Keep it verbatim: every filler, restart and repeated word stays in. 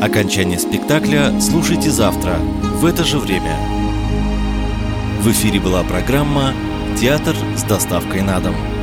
Окончание спектакля слушайте завтра в это же время. В эфире была программа «Театр с доставкой на дом».